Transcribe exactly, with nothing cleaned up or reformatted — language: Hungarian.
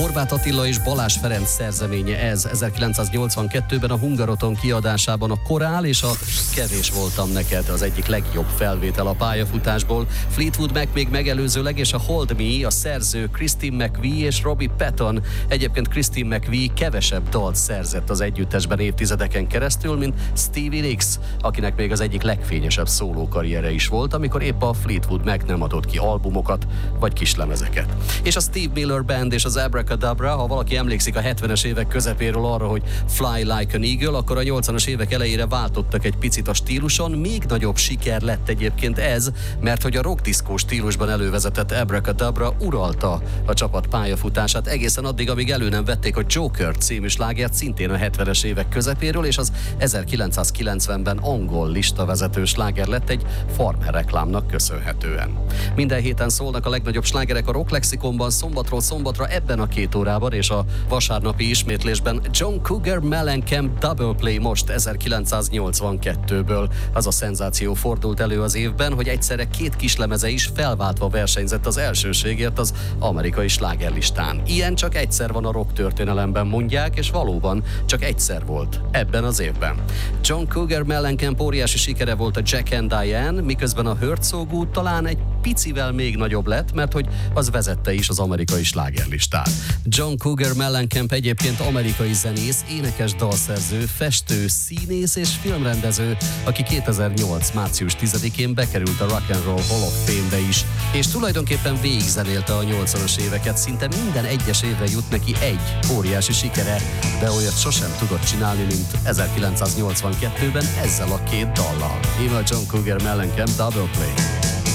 Horváth Attila és Balázs Ferenc szerzeménye ez. ezerkilencszáznyolcvankettőben a Hungaroton kiadásában a Korál és a Kevés voltam neked az egyik legjobb felvétel a pályafutásból. Fleetwood Mac még megelőzőleg, és a Hold Me, a szerző Christine McVie és Robbie Patton. Egyébként Christine McVie kevesebb dalt szerzett az együttesben évtizedeken keresztül, mint Stevie Nicks, akinek még az egyik legfényesebb szólókarriere is volt, amikor épp a Fleetwood Mac nem adott ki albumokat vagy kislemezeket. És a Steve Miller Band és az Abracadabra, ha valaki emlékszik a hetvenes évek közepéről arra, hogy Fly Like an Eagle, akkor a nyolcvanas évek elejére váltottak egy picit a stíluson. Még nagyobb siker lett egyébként ez, mert hogy a rockdiszkó stílusban elővezetett Abracadabra uralta a csapat pályafutását egészen addig, amíg elő nem vették a Joker című slágert szintén a hetvenes évek közepéről, és az ezerkilencszázkilencvenben angol listavezető sláger lett egy Farmer reklámnak köszönhetően. Minden héten szólnak a legnagyobb slágerek a Rock Lexikonban, szombatról szombatra ebben a két órában, és a vasárnapi ismétlésben John Cougar Mellencamp Double Play most ezerkilencszáznyolcvankettőből. Az a szenzáció fordult elő az évben, hogy egyszerre két kislemeze is felváltva versenyzett az elsőségért az amerikai slágerlistán. Ilyen csak egyszer van a rock történelemben, mondják, és valóban csak egyszer volt ebben az évben. John Cougar Mellencamp óriási sikere volt a Jack and Diane, miközben a Hurt So Good talán egy picivel még nagyobb lett, mert hogy az vezette is az amerikai slágerlistát. John Cougar Mellencamp egyébként amerikai zenész, énekes, dalszerző, festő, színész és filmrendező, aki kétezer-nyolc március tizedikén bekerült a Rock and Roll Hall of Fame-be is, és tulajdonképpen végigzenélte a nyolcvanas éveket, szinte minden egyes évre jut neki egy óriási sikere, de olyat sosem tudott csinálni, mint ezerkilencszáznyolcvankettőben ezzel a két dallal. Íme John Cougar Mellencamp Double Play.